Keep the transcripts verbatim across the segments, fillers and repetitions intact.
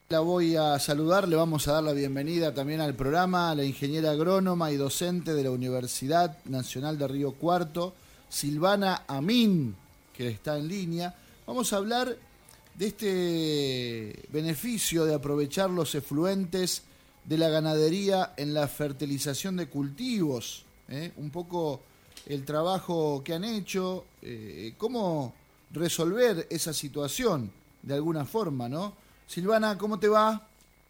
La voy a saludar, le vamos a dar la bienvenida también al programa a la ingeniera agrónoma y docente de la Universidad Nacional de Río Cuarto, Silvana Amin, que está en línea. Vamos a hablar de este beneficio de aprovechar los efluentes de la ganadería en la fertilización de cultivos, ¿eh? Un poco el trabajo que han hecho, eh, cómo resolver esa situación de alguna forma, ¿no? Silvana, ¿cómo te va?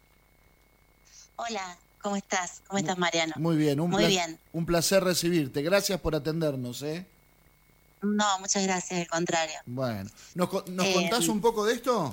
Hola, ¿cómo estás? ¿Cómo estás, Mariano? Muy bien, un, Muy pla bien. un placer recibirte. Gracias por atendernos, ¿eh? No, muchas gracias, al contrario. Bueno, ¿nos, nos Eh, contás un poco de esto?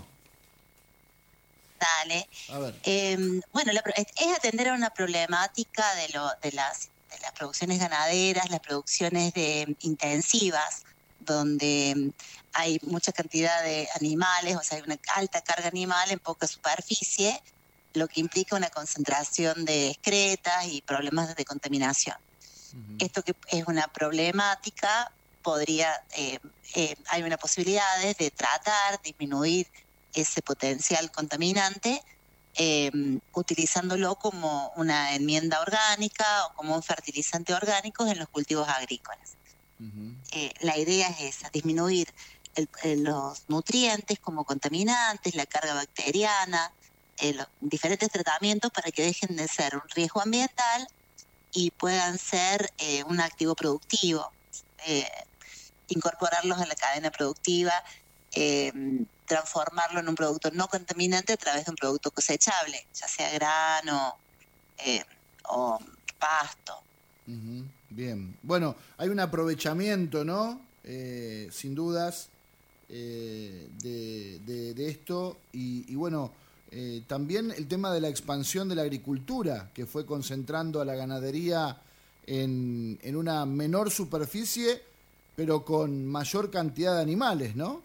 Dale. A ver. Eh, bueno, la, es atender a una problemática de, lo, de, las, de las producciones ganaderas, las producciones de, intensivas, donde hay mucha cantidad de animales, o sea, hay una alta carga animal en poca superficie, lo que implica una concentración de excretas y problemas de contaminación. Uh-huh. Esto que es una problemática, podría, eh, eh, hay una posibilidad de tratar, disminuir ese potencial contaminante, eh, utilizándolo como una enmienda orgánica o como un fertilizante orgánico en los cultivos agrícolas. Uh-huh. Eh, la idea es esa, disminuir el, el, los nutrientes como contaminantes, la carga bacteriana, eh, los diferentes tratamientos para que dejen de ser un riesgo ambiental y puedan ser eh, un activo productivo, eh, incorporarlos a la cadena productiva, eh, transformarlo en un producto no contaminante a través de un producto cosechable, ya sea grano eh, o pasto. Uh-huh. Bien, bueno, hay un aprovechamiento, ¿no? Eh, sin dudas, eh, de, de, de esto y, y bueno, eh, también el tema de la expansión de la agricultura, que fue concentrando a la ganadería en, en una menor superficie, pero con mayor cantidad de animales, ¿no?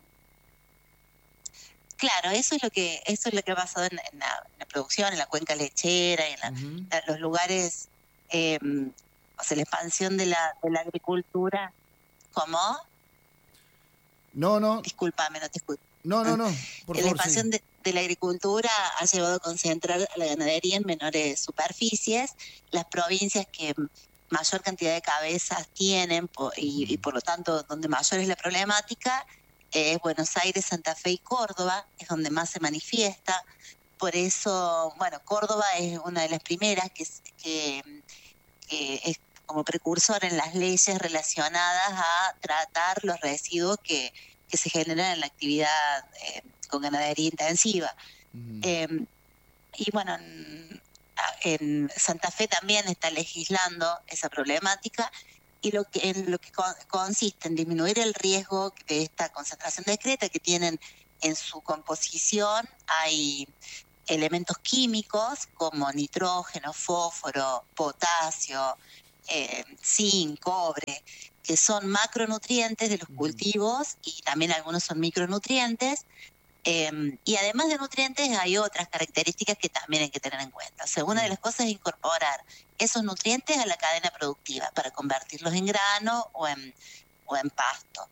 Claro, eso es lo que eso es lo que ha pasado en, en, la, en la producción, en la cuenca lechera, y en la, uh-huh. la, los lugares, eh, o sea, la expansión de la, de la agricultura. ¿Cómo? No, no. Discúlpame, no te escucho. No, no, no. Por la favor, expansión sí. de, de la agricultura ha llevado a concentrar a la ganadería en menores superficies. Las provincias que mayor cantidad de cabezas tienen y, uh-huh. y por lo tanto donde mayor es la problemática es eh, Buenos Aires, Santa Fe y Córdoba, es donde más se manifiesta. Por eso, bueno, Córdoba es una de las primeras que, que, que es como precursor en las leyes relacionadas a tratar los residuos que, que se generan en la actividad eh, con ganadería intensiva. Uh-huh. Eh, y bueno, en, en Santa Fe también está legislando esa problemática, y lo que en lo que con, consiste en disminuir el riesgo de esta concentración de excreta que tienen en su composición. Hay elementos químicos como nitrógeno, fósforo, potasio, eh, zinc, cobre, que son macronutrientes de los cultivos y también algunos son micronutrientes. Eh, y además de nutrientes hay otras características que también hay que tener en cuenta. O sea, una de las cosas es incorporar esos nutrientes a la cadena productiva para convertirlos en grano o en, o en pasto.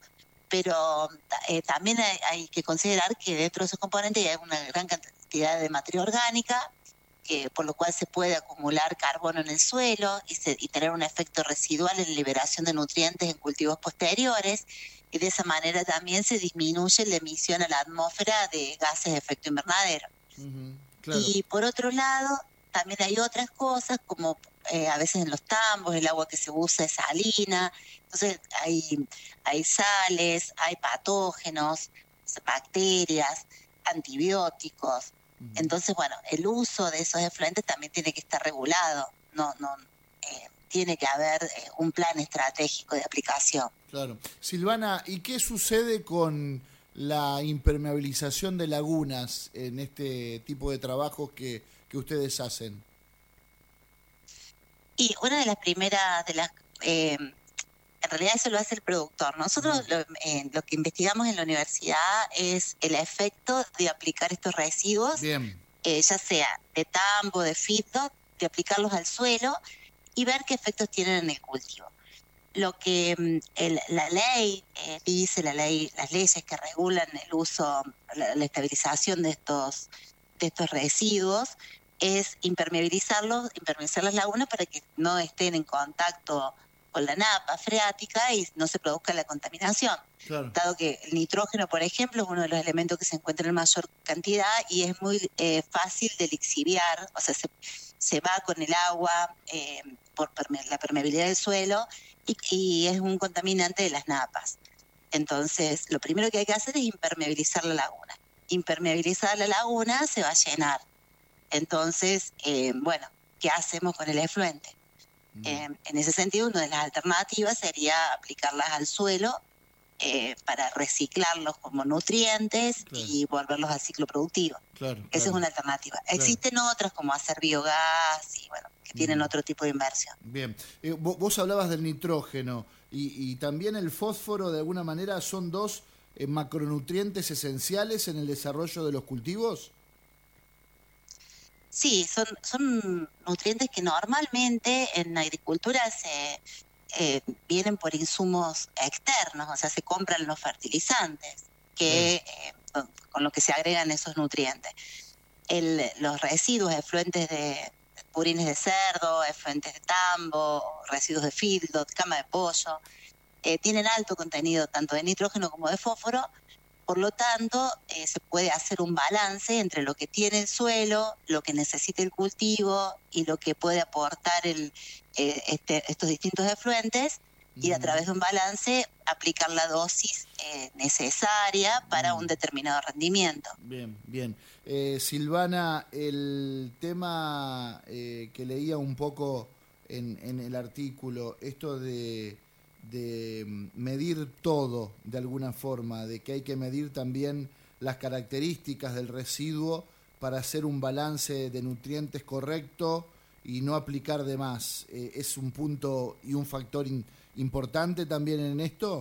Pero eh, también hay, hay que considerar que dentro de esos componentes hay una gran cantidad de materia orgánica, que, por lo cual se puede acumular carbono en el suelo y, se, y tener un efecto residual en liberación de nutrientes en cultivos posteriores. Y de esa manera también se disminuye la emisión a la atmósfera de gases de efecto invernadero. Uh-huh, claro. Y por otro lado, también hay otras cosas, como eh, a veces en los tambos el agua que se usa es salina, entonces hay, hay sales, hay patógenos, bacterias, antibióticos. Uh-huh. Entonces, bueno, el uso de esos efluentes también tiene que estar regulado, no, no, eh, tiene que haber eh, un plan estratégico de aplicación. Claro. Silvana, ¿y qué sucede con la impermeabilización de lagunas en este tipo de trabajos que, que ustedes hacen? Y una de las primeras, de las eh, en realidad eso lo hace el productor. Nosotros uh-huh. lo, eh, lo que investigamos en la universidad es el efecto de aplicar estos residuos, eh, ya sea de tambo, de fito, de aplicarlos al suelo y ver qué efectos tienen en el cultivo. Lo que el, la ley eh, dice, la ley, las leyes que regulan el uso, la, la estabilización de estos de estos residuos es impermeabilizarlos, impermeabilizar las lagunas para que no estén en contacto con la napa freática y no se produzca la contaminación. Claro. Dado que el nitrógeno, por ejemplo, es uno de los elementos que se encuentra en mayor cantidad y es muy eh, fácil de lixiviar, o sea, se, se va con el agua eh, por perme la permeabilidad del suelo y, y es un contaminante de las napas. Entonces, lo primero que hay que hacer es impermeabilizar la laguna. Impermeabilizar la laguna se va a llenar. Entonces, eh, bueno, ¿qué hacemos con el efluente? Mm. Eh, en ese sentido, una de las alternativas sería aplicarlas al suelo eh, para reciclarlos como nutrientes, claro, y volverlos al ciclo productivo. Claro, Esa claro. es una alternativa. Claro. Existen otras como hacer biogás y bueno, que tienen mm. otro tipo de inversión. Bien. Eh, vos, vos hablabas del nitrógeno y, y también el fósforo, de alguna manera, son dos eh, macronutrientes esenciales en el desarrollo de los cultivos. Sí, son, son nutrientes que normalmente en la agricultura se eh, vienen por insumos externos, o sea, se compran los fertilizantes que eh, con, con lo que se agregan esos nutrientes. El, los residuos, efluentes de purines de cerdo, efluentes de tambo, residuos de feedlot, cama de pollo, eh, tienen alto contenido tanto de nitrógeno como de fósforo. Por lo tanto, eh, se puede hacer un balance entre lo que tiene el suelo, lo que necesita el cultivo y lo que puede aportar el, eh, este, estos distintos efluentes, mm. y a través de un balance aplicar la dosis eh, necesaria para mm. un determinado rendimiento. Bien, bien. Eh, Silvana, el tema eh, que leía un poco en, en el artículo, esto de... de medir todo de alguna forma, de que hay que medir también las características del residuo para hacer un balance de nutrientes correcto y no aplicar de más. Eh, ¿Es un punto y un factor in, importante también en esto?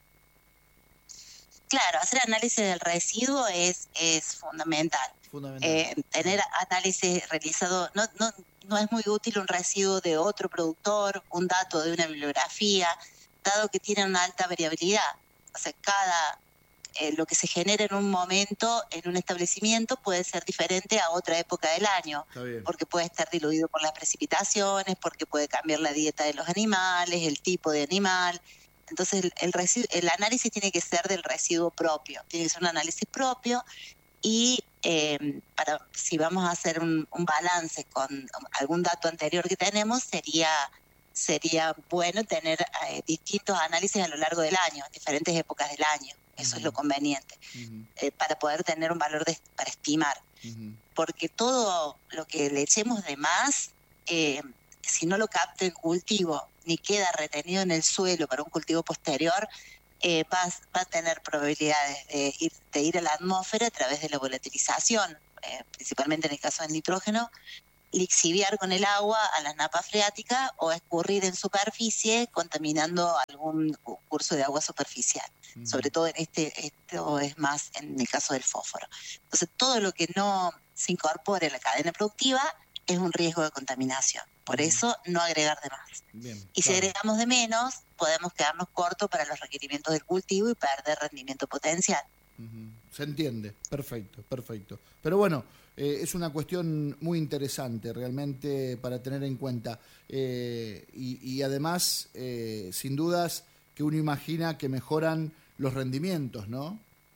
Claro, hacer análisis del residuo es, es fundamental. fundamental. Eh, tener análisis realizado, no, no, no es muy útil un residuo de otro productor, un dato de una bibliografía, dado que tiene una alta variabilidad. O sea, cada eh, lo que se genera en un momento en un establecimiento puede ser diferente a otra época del año, porque puede estar diluido por las precipitaciones, porque puede cambiar la dieta de los animales, el tipo de animal. Entonces el, el, residuo, el análisis tiene que ser del residuo propio, tiene que ser un análisis propio y eh, para si vamos a hacer un, un balance con algún dato anterior que tenemos, sería... sería bueno tener eh, distintos análisis a lo largo del año, en diferentes épocas del año. Eso uh-huh. es lo conveniente, uh-huh. eh, para poder tener un valor de, para estimar. Uh-huh. Porque todo lo que le echemos de más, eh, si no lo capta el cultivo, ni queda retenido en el suelo para un cultivo posterior, eh, va, va a tener probabilidades de ir, de ir a la atmósfera a través de la volatilización, eh, principalmente en el caso del nitrógeno, lixiviar con el agua a la napa freática o escurrir en superficie contaminando algún curso de agua superficial. Uh-huh. Sobre todo en este, esto es más en el caso del fósforo. Entonces todo lo que no se incorpore a la cadena productiva es un riesgo de contaminación. Por uh-huh. eso no agregar de más. Bien, y claro. si agregamos de menos, podemos quedarnos cortos para los requerimientos del cultivo y perder rendimiento potencial. Uh-huh. Se entiende, perfecto, perfecto. Pero bueno, eh, es una cuestión muy interesante realmente para tener en cuenta. Eh, y, y además, eh, sin dudas, que uno imagina que mejoran los rendimientos, ¿no?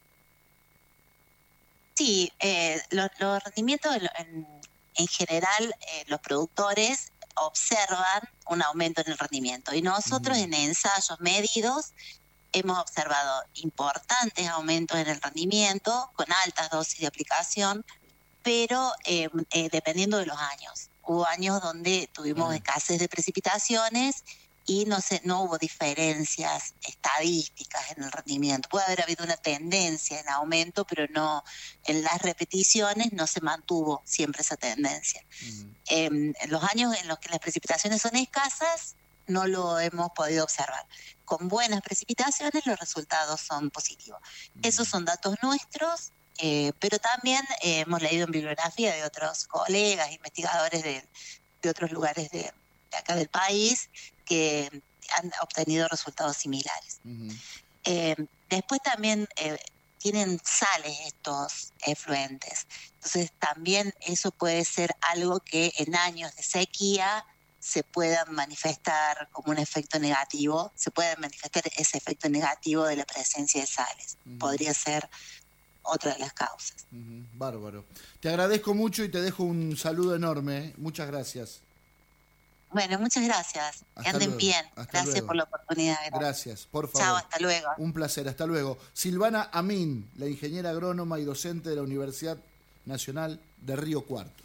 Sí, eh, los, los rendimientos en, en general, eh, los productores observan un aumento en el rendimiento. Y nosotros uh-huh. en ensayos medidos hemos observado importantes aumentos en el rendimiento con altas dosis de aplicación, pero eh, eh, dependiendo de los años. Hubo años donde tuvimos uh-huh. escasez de precipitaciones y no se, no hubo diferencias estadísticas en el rendimiento. Puede haber habido una tendencia en aumento, pero no en las repeticiones no se mantuvo siempre esa tendencia. Uh-huh. Eh, en los años en los que las precipitaciones son escasas, no lo hemos podido observar. Con buenas precipitaciones los resultados son positivos. Uh-huh. Esos son datos nuestros, eh, pero también eh, hemos leído en bibliografía de otros colegas, investigadores de, de otros lugares de, de acá del país, que han obtenido resultados similares. Uh-huh. Eh, después también eh, tienen sales estos efluentes. Entonces también eso puede ser algo que en años de sequía se pueda manifestar como un efecto negativo, se puede manifestar ese efecto negativo de la presencia de sales. Uh-huh. Podría ser otra de las causas. Uh-huh. Bárbaro. Te agradezco mucho y te dejo un saludo enorme. ¿eh? Muchas gracias. Bueno, muchas gracias. Hasta que anden luego. bien. Hasta gracias luego. por la oportunidad. Gracias. gracias, por favor. Chao, hasta luego. Un placer, hasta luego. Silvana Amin, la ingeniera agrónoma y docente de la Universidad Nacional de Río Cuarto.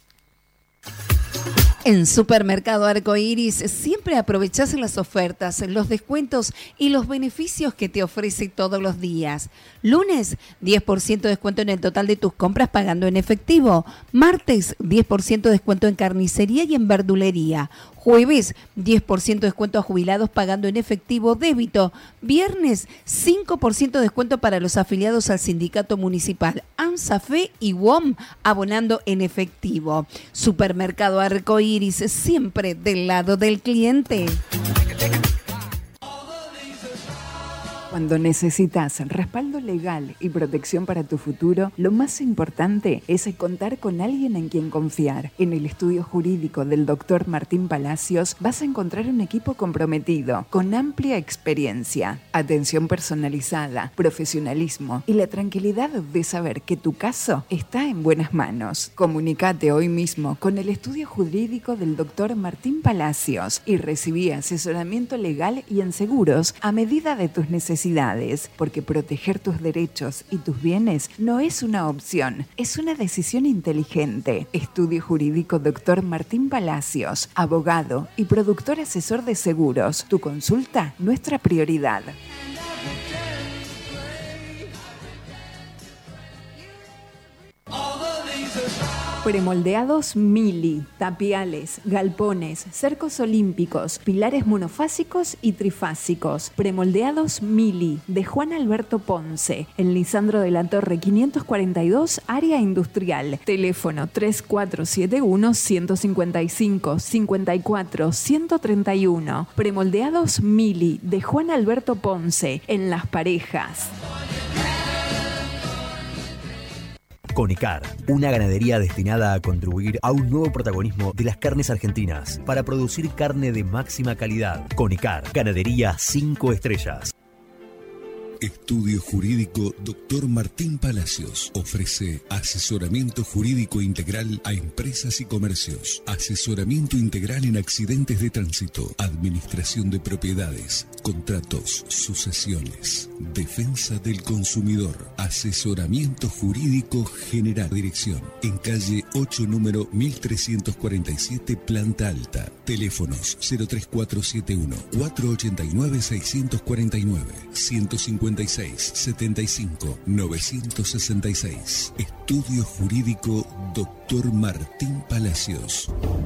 En Supermercado Arcoiris siempre aprovechás las ofertas, los descuentos y los beneficios que te ofrece todos los días. Lunes, diez por ciento de descuento en el total de tus compras pagando en efectivo. Martes, diez por ciento de descuento en carnicería y en verdulería. Jueves, diez por ciento de descuento a jubilados pagando en efectivo débito. Viernes, cinco por ciento de descuento para los afiliados al sindicato municipal AMSAFE y W O M abonando en efectivo. Supermercado Arcoiris, siempre del lado del cliente. Cuando necesitas respaldo legal y protección para tu futuro, lo más importante es contar con alguien en quien confiar. En el estudio jurídico del doctor Martín Palacios vas a encontrar un equipo comprometido, con amplia experiencia, atención personalizada, profesionalismo y la tranquilidad de saber que tu caso está en buenas manos. Comunicate hoy mismo con el estudio jurídico del doctor Martín Palacios y recibí asesoramiento legal y en seguros a medida de tus necesidades. Porque proteger tus derechos y tus bienes no es una opción, es una decisión inteligente. Estudio Jurídico doctor Martín Palacios, abogado y productor asesor de seguros. Tu consulta, nuestra prioridad. Premoldeados Mili, tapiales, galpones, cercos olímpicos, pilares monofásicos y trifásicos. Premoldeados Mili, de Juan Alberto Ponce, en Lisandro de la Torre quinientos cuarenta y dos, área industrial. Teléfono tres cuatro siete uno, uno cinco cinco, cinco cuatro, uno tres uno. Premoldeados Mili, de Juan Alberto Ponce, en Las Parejas. Conicar, una ganadería destinada a contribuir a un nuevo protagonismo de las carnes argentinas para producir carne de máxima calidad. Conicar, ganadería cinco estrellas. Estudio Jurídico doctor Martín Palacios ofrece asesoramiento jurídico integral a empresas y comercios, asesoramiento integral en accidentes de tránsito, administración de propiedades, contratos, sucesiones, defensa del consumidor, asesoramiento jurídico general. Dirección en calle ocho, número mil trescientos cuarenta y siete, planta alta. Teléfonos cero tres cuatro siete uno, cuatro ocho nueve, seis cuatro nueve, ciento cincuenta y seis, setenta y cinco, novecientos sesenta y seis. Estudio Jurídico doctor Martín Palacios.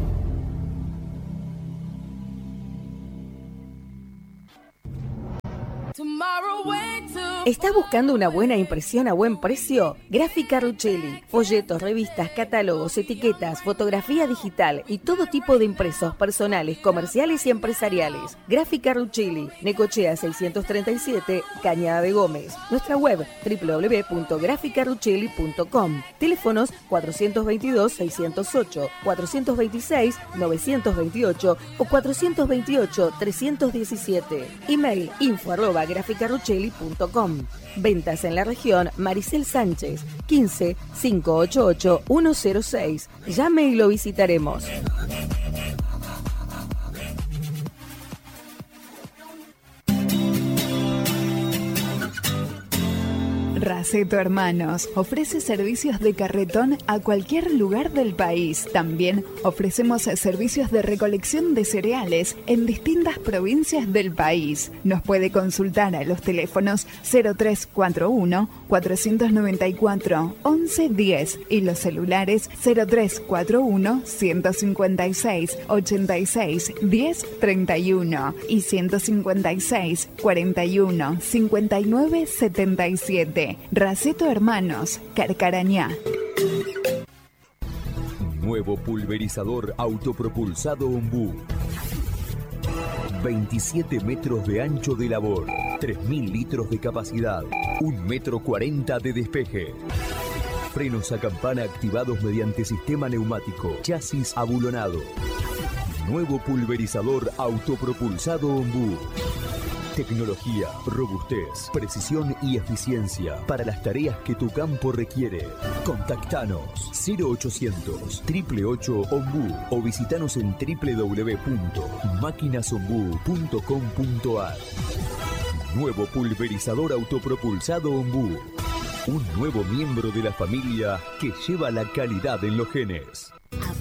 ¿Estás buscando una buena impresión a buen precio? Gráfica Ruchelli. Folletos, revistas, catálogos, etiquetas, fotografía digital y todo tipo de impresos personales, comerciales y empresariales. Gráfica Ruchelli. Necochea seiscientos treinta y siete, Cañada de Gómez. Nuestra web doble u doble u doble u punto gráfica ruchelli punto com. Teléfonos cuatrocientos veintidós, seiscientos ocho, cuatrocientos veintiséis, novecientos veintiocho o cuatrocientos veintiocho, trescientos diecisiete. Email info arroba gráfica ruchelli punto com. Ventas en la región Maricel Sánchez, quince, cinco ocho ocho, uno cero seis. Llame y lo visitaremos. Raceto Hermanos ofrece servicios de carretón a cualquier lugar del país. También ofrecemos servicios de recolección de cereales en distintas provincias del país. Nos puede consultar a los teléfonos cero tres cuatro uno, cuatro nueve cuatro, once diez y los celulares cero tres cuatro uno, ciento cincuenta y seis, ochenta y seis, diez treinta y uno y ciento cincuenta y seis, cuarenta y uno, cincuenta y nueve, setenta y siete. Raceto Hermanos, Carcarañá. Nuevo pulverizador autopropulsado Ombú. veintisiete metros de ancho de labor, tres mil litros de capacidad. Un metro cuarenta de despeje. Frenos a campana activados mediante sistema neumático. Chasis abulonado. Nuevo pulverizador autopropulsado Ombú. Tecnología, robustez, precisión y eficiencia para las tareas que tu campo requiere. Contactanos cero ochocientos, ocho ocho ocho, Ombú o visitanos en doble u doble u doble u punto máquinas ombú punto com punto a r. Nuevo pulverizador autopropulsado Ombú. Un nuevo miembro de la familia que lleva la calidad en los genes.